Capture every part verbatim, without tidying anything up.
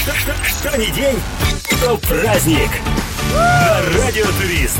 Что, что, что ни день, то праздник. На Радио Турист.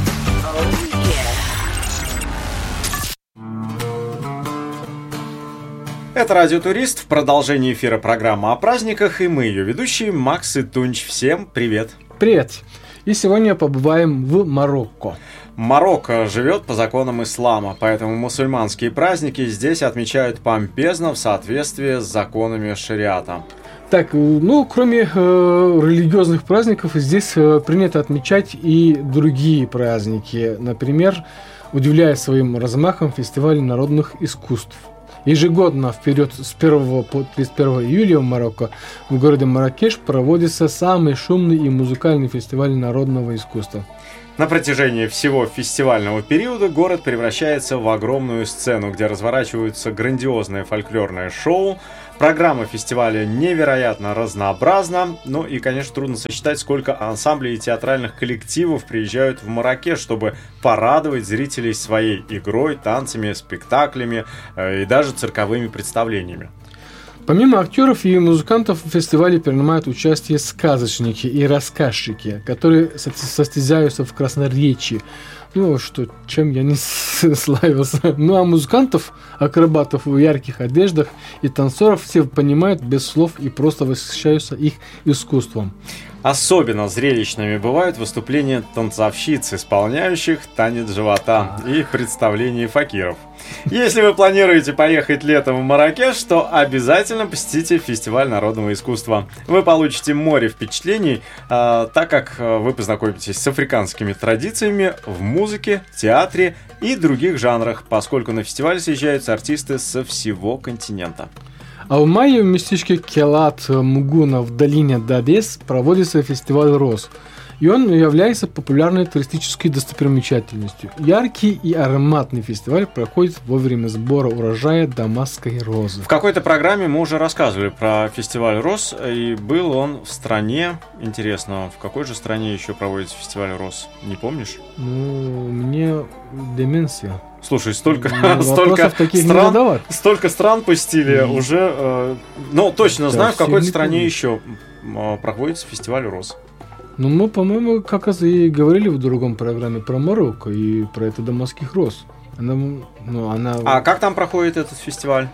Это Радио Турист, в продолжении эфира программа о праздниках, и мы, ее ведущие, Макс и Тунч. Всем привет! Привет! И сегодня побываем в Марокко. Марокко живет по законам ислама, поэтому мусульманские праздники здесь отмечают помпезно в соответствии с законами шариата. Так, ну, кроме э, религиозных праздников, здесь э, принято отмечать и другие праздники. Например, удивляя своим размахом фестиваль народных искусств. Ежегодно вперед с первого по тридцать первого июля в Марокко в городе Марракеш проводится самый шумный и музыкальный фестиваль народного искусства. На протяжении всего фестивального периода город превращается в огромную сцену, где разворачиваются грандиозное фольклорное шоу. Программа фестиваля невероятно разнообразна. Ну и, конечно, трудно сосчитать, сколько ансамблей и театральных коллективов приезжают в Марракеш, чтобы порадовать зрителей своей игрой, танцами, спектаклями э, и даже цирковыми представлениями. Помимо актеров и музыкантов в фестивале принимают участие сказочники и рассказчики, которые состязаются в красноречии. Ну, что, чем я не славился. Ну, а музыкантов, акробатов в ярких одеждах и танцоров все понимают без слов и просто восхищаются их искусством. Особенно зрелищными бывают выступления танцовщиц, исполняющих танец живота, и представления факиров. Если вы планируете поехать летом в Марракеш, то обязательно посетите фестиваль народного искусства. Вы получите море впечатлений, э, так как вы познакомитесь с африканскими традициями в музыке, театре и других жанрах, поскольку на фестиваль съезжаются артисты со всего континента. А в мае в местечке Келат Мугуна в долине Дадес проводится фестиваль роз. И он является популярной туристической достопримечательностью. Яркий и ароматный фестиваль проходит во время сбора урожая дамасской розы. В какой-то программе мы уже рассказывали про фестиваль роз, и был он в стране. Интересно, в какой же стране еще проводится фестиваль роз? Не помнишь? Ну, мне деменция. Слушай, столько, ну, столько, стран, столько стран посетили mm. уже. Э, ну, точно знаю, в какой-то стране помню. еще э, проходится фестиваль роз. Ну, мы, по-моему, как раз и говорили в другом программе про Марокко и про это дамасских роз. Она, ну, она... А как там проходит этот фестиваль?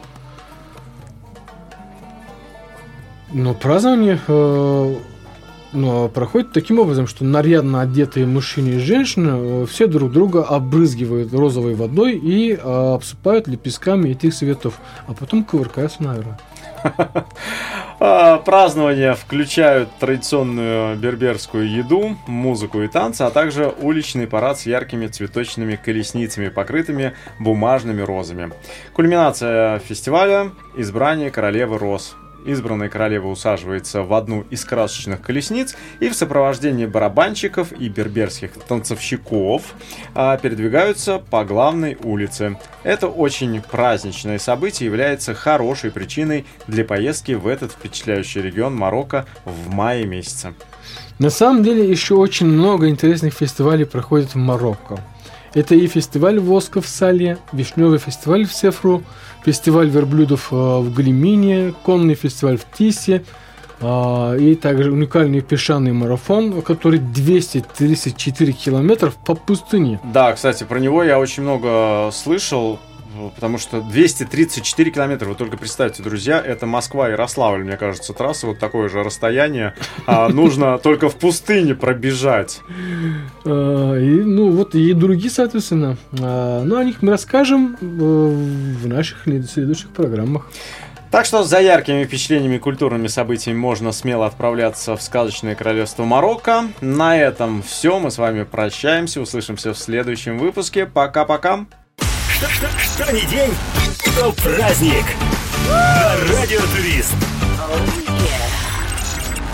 Ну, празднование э, ну, проходит таким образом, что нарядно одетые мужчины и женщины э, все друг друга обрызгивают розовой водой и э, обсыпают лепестками этих цветов, а потом кувыркаются наверное. Празднования включают традиционную берберскую еду, музыку и танцы, а также уличный парад с яркими цветочными колесницами, покрытыми бумажными розами. Кульминация фестиваля – избрание королевы роз. Избранная королева усаживается в одну из красочных колесниц и в сопровождении барабанщиков и берберских танцовщиков а, передвигаются по главной улице. Это очень праздничное событие, является хорошей причиной для поездки в этот впечатляющий регион Марокко в мае месяце. На самом деле еще очень много интересных фестивалей проходит в Марокко. Это и фестиваль воска в Салье, вишневый фестиваль в Сефру, фестиваль верблюдов в Глимине, конный фестиваль в Тисе, и также уникальный песчаный марафон, который двести тридцать четыре километра по пустыне. Да, кстати, про него я очень много слышал. Потому что двести тридцать четыре километра, вы только представьте, друзья, это Москва-Ярославль, мне кажется, трасса, вот такое же расстояние, а нужно только в пустыне пробежать. Ну вот и другие, соответственно, но о них мы расскажем в наших следующих программах. Так что за яркими впечатлениями и культурными событиями можно смело отправляться в сказочное королевство Марокко. На этом все, мы с вами прощаемся, услышимся в следующем выпуске. Пока-пока! Что, что, что ни день, то праздник. На Радио Турист. Oh, yeah.